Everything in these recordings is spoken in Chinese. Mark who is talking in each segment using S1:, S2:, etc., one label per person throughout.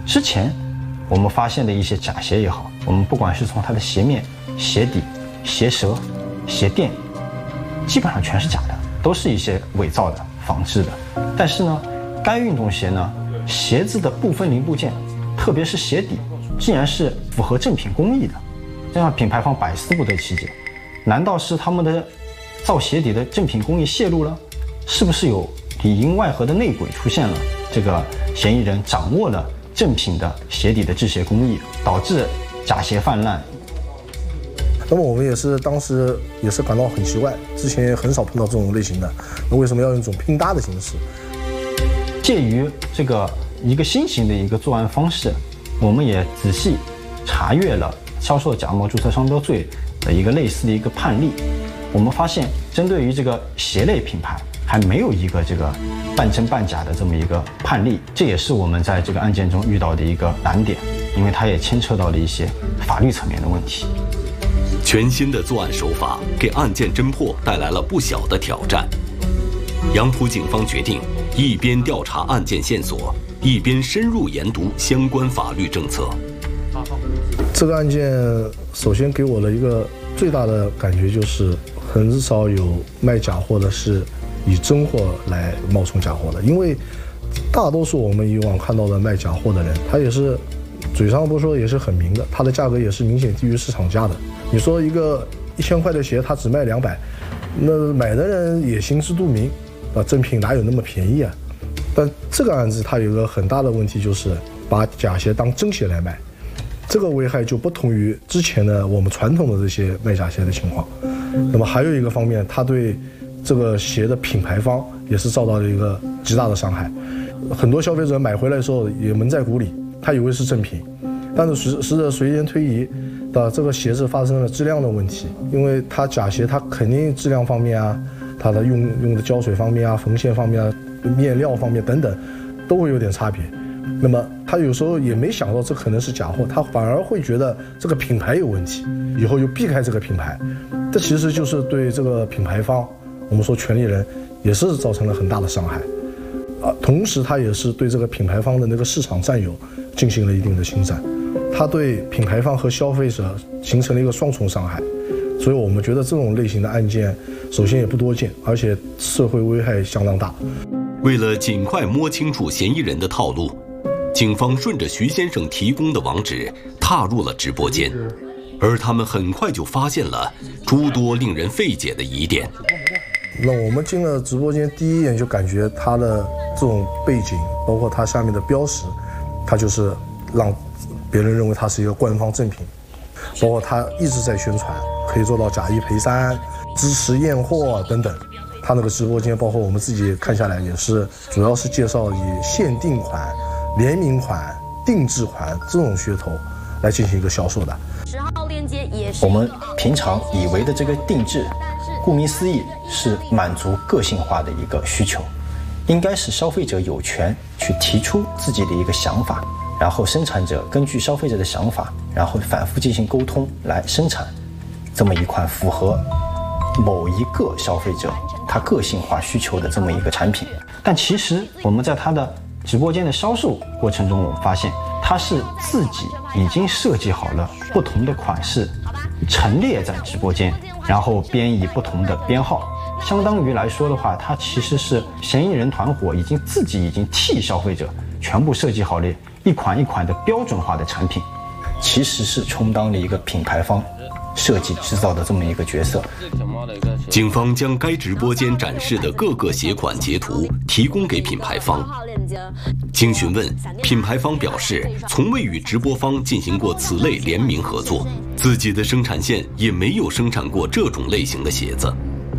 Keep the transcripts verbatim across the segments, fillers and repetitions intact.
S1: 之前我们发现的一些假鞋也好，我们不管是从它的鞋面、鞋底、鞋舌、鞋垫，基本上全是假的，都是一些伪造的、仿制的。但是呢，该运动鞋呢，鞋子的部分零部件，特别是鞋底，竟然是符合正品工艺的，这让品牌方百思不得其解。难道是他们的造鞋底的正品工艺泄露了？是不是有里应外合的内鬼出现了？这个嫌疑人掌握了正品的鞋底的制鞋工艺，导致假鞋泛滥。
S2: 那么我们也是当时也是感到很奇怪，之前也很少碰到这种类型的，那为什么要用这种拼搭的形式？
S1: 介于这个一个新型的一个作案方式，我们也仔细查阅了销售假冒注册商标罪的一个类似的一个判例。我们发现，针对于这个鞋类品牌，还没有一个这个半真半假的这么一个判例，这也是我们在这个案件中遇到的一个难点，因为它也牵扯到了一些法律层面的问题。
S3: 全新的作案手法给案件侦破带来了不小的挑战。杨浦警方决定一边调查案件线索，一边深入研读相关法律政策。
S2: 这个案件首先给我的一个最大的感觉就是，很少有卖假货的是以真货来冒充假货的，因为大多数我们以往看到的卖假货的人，他也是嘴上不说也是很明的，他的价格也是明显低于市场价的。你说一个一千块的鞋，他只卖两百，那买的人也心知肚明，啊，正品哪有那么便宜啊？但这个案子它有一个很大的问题，就是把假鞋当真鞋来卖，这个危害就不同于之前的我们传统的这些卖假鞋的情况。那么还有一个方面，它对这个鞋的品牌方也是遭到了一个极大的伤害。很多消费者买回来的时候也蒙在鼓里，他以为是正品，但是随随着时间推移，的这个鞋子发生了质量的问题，因为它假鞋它肯定质量方面啊，它的用用的胶水方面啊、缝线方面啊、面料方面等等，都会有点差别。那么他有时候也没想到这可能是假货，他反而会觉得这个品牌有问题，以后就避开这个品牌。这其实就是对这个品牌方，我们说权利人也是造成了很大的伤害，啊，同时他也是对这个品牌方的那个市场占有进行了一定的侵占，他对品牌方和消费者形成了一个双重伤害。所以我们觉得这种类型的案件，首先也不多见，而且社会危害相当大。
S3: 为了尽快摸清楚嫌疑人的套路，警方顺着徐先生提供的网址踏入了直播间，而他们很快就发现了诸多令人费解的疑点。
S2: 那我们进了直播间，第一眼就感觉它的这种背景，包括它下面的标识，它就是让别人认为它是一个官方正品，包括它一直在宣传可以做到假一赔三、支持验货等等。它那个直播间，包括我们自己看下来，也是主要是介绍以限定款、联名款、定制款这种噱头来进行一个销售的。
S4: 十号链接也是
S1: 我们平常以为的这个定制，顾名思义是满足个性化的一个需求，应该是消费者有权去提出自己的一个想法，然后生产者根据消费者的想法，然后反复进行沟通来生产这么一款符合某一个消费者他个性化需求的这么一个产品。但其实我们在他的直播间的销售过程中，我们发现他是自己已经设计好了不同的款式陈列在直播间，然后编以不同的编号，相当于来说的话，他其实是嫌疑人团伙已经自己已经替消费者全部设计好了一款一款的标准化的产品，其实是充当了一个品牌方设计制造的这么一个角色。
S3: 警方将该直播间展示的各个鞋款截图提供给品牌方。经询问，品牌方表示从未与直播方进行过此类联名合作，自己的生产线也没有生产过这种类型的鞋子。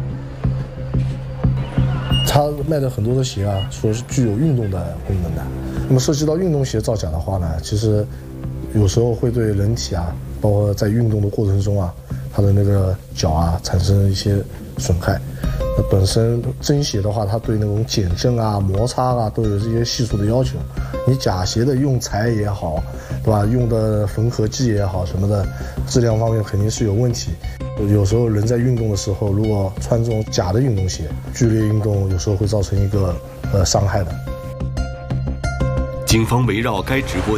S2: 他卖的很多的鞋啊，说是具有运动的功能的。那么涉及到运动鞋造假的话呢，其实有时候会对人体啊，包括在运动的过程中啊，它的那个脚啊产生一些损害。那本身真鞋的话，它对那种减震啊、摩擦啊都有这些系数的要求。你假鞋的用材也好，对吧？用的缝合剂也好什么的，质量方面肯定是有问题。有时候人在运动的时候，如果穿这种假的运动鞋，剧烈运动有时候会造成一个呃伤害的。
S3: 警方围绕该直播